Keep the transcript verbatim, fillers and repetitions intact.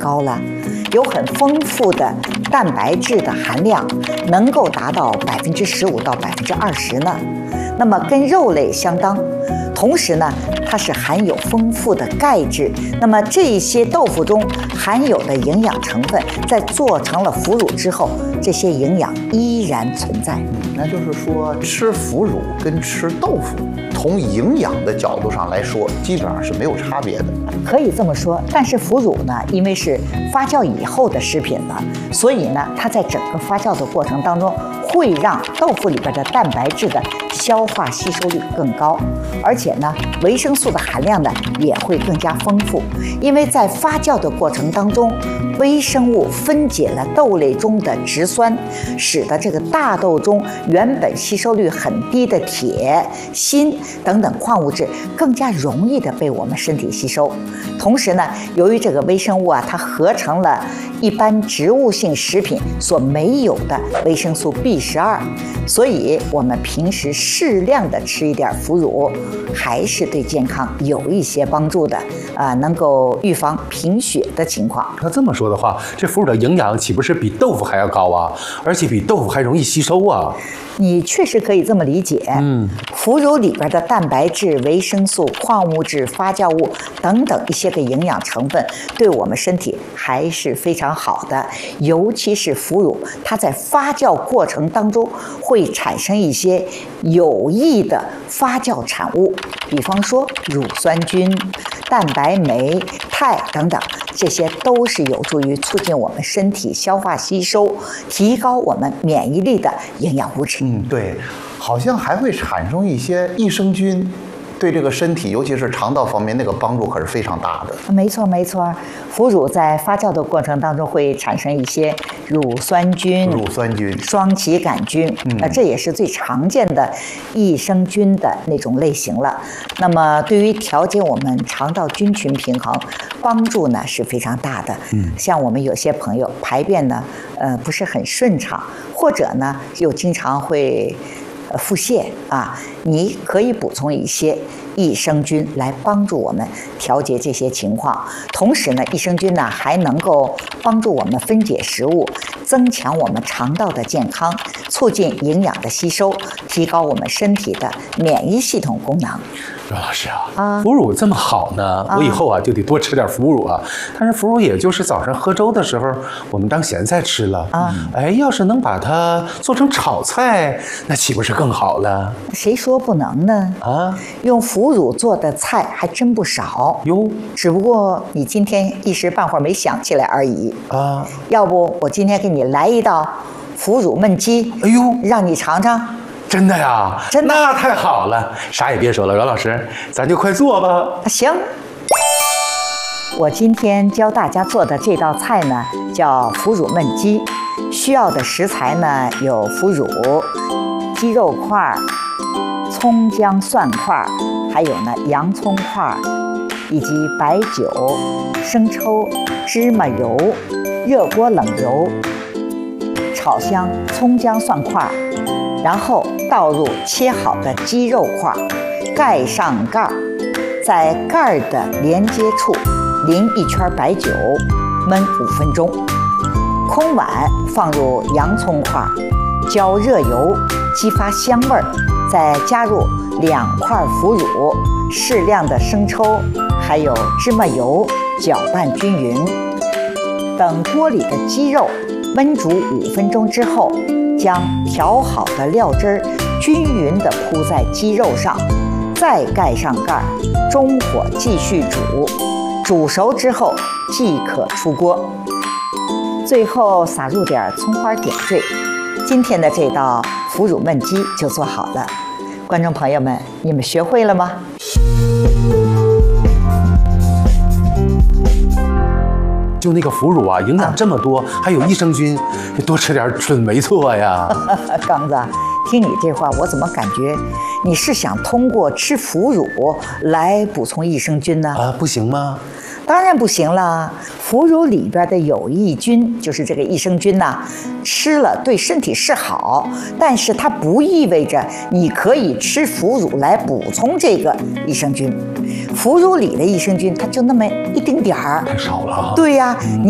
高了，有很丰富的蛋白质的含量，能够达到百分之十五到百分之二十呢。那么跟肉类相当，同时呢，它是含有丰富的钙质。那么这些豆腐中含有的营养成分，在做成了腐乳之后，这些营养依然存在。 那就是说，吃腐乳跟吃豆腐，从营养的角度上来说，基本上是没有差别的。 可以这么说，但是腐乳呢，因为是发酵以后的食品了，所以呢，它在整个发酵的过程当中，会让豆腐里边的蛋白质的消化吸收率更高，而且呢，维生素的含量呢也会更加丰富。因为在发酵的过程当中，微生物分解了豆类中的植酸，使得这个大豆中原本吸收率很低的铁、锌等等矿物质更加容易的被我们身体吸收。同时呢，由于这个微生物啊，它合成了一般植物性食品所没有的维生素 B 十二，所以我们平时适量的吃一点腐乳，还是对健康有一些帮助的啊、呃，能够预防贫血的情况。 那这么说的话，这腐乳的营养岂不是比豆腐还要高啊？而且比豆腐还容易吸收啊？ 你确实可以这么理解。嗯，腐乳里边的蛋白质、维生素、矿物质、发酵物等等一些个营养成分，对我们身体还是非常好的。尤其是腐乳，它在发酵过程当中会产生一些有益的发酵产物，比方说乳酸菌、蛋白酶、肽等等，这些都是有助于促进我们身体消化吸收、提高我们免疫力的营养物质。 嗯，对，好像还会产生一些益生菌，对这个身体，尤其是肠道方面，那个帮助可是非常大的。 没错，没错，腐乳在发酵的过程当中会产生一些乳酸菌、 乳酸菌、 双歧杆菌， 嗯， 那这也是最常见的益生菌的那种类型了。那么，对于调节我们肠道菌群平衡，帮助呢是非常大的。嗯，像我们有些朋友排便呢，呃，不是很顺畅，或者呢又经常会。呃，腹泻啊，你可以补充一些益生菌来帮助我们调节这些情况。同时呢，益生菌呢还能够帮助我们分解食物，增强我们肠道的健康，促进营养的吸收，提高我们身体的免疫系统功能。 刘老师啊，啊腐乳这么好呢，我以后啊就得多吃点腐乳啊。但是腐乳也就是早上喝粥的时候，我们当咸菜吃了啊。哎，要是能把它做成炒菜，那岂不是更好了？ 谁说不能呢？啊，用腐乳做的菜还真不少哟。只不过你今天一时半会儿没想起来而已啊。要不我今天给你来一道腐乳焖鸡，哎呦，让你尝尝。 真的呀？ 真的？ 那太好了，啥也别说了，阮老师，咱就快做吧。 行，我今天教大家做的这道菜呢，叫腐乳焖鸡。需要的食材呢有腐乳、鸡肉块、葱姜蒜块，还有呢洋葱块，以及白酒、生抽、芝麻油、热锅冷油，炒香葱姜蒜块。然后倒入切好的鸡肉块，盖上盖儿，在盖儿的连接处淋一圈白酒，焖五分钟。空碗放入洋葱块，浇热油，激发香味儿，再加入两块腐乳、适量的生抽，还有芝麻油，搅拌均匀。等锅里的鸡肉焖煮五分钟之后，将调好的料汁儿均匀地铺在鸡肉上，再盖上盖，中火继续煮，煮熟之后即可出锅。最后撒入点葱花点缀，今天的这道腐乳焖鸡就做好了。观众朋友们，你们学会了吗？ 就那个腐乳啊，营养这么多，啊、还有益生菌，多吃点准没错呀。 刚子，听你这话，我怎么感觉你是想通过吃腐乳来补充益生菌呢？ 啊，不行吗？ 当然不行了。腐乳里边的有益菌，就是这个益生菌呐、啊，吃了对身体是好，但是它不意味着你可以吃腐乳来补充这个益生菌。腐乳里的益生菌它就那么一丁点儿， 太少了。 对呀、啊。嗯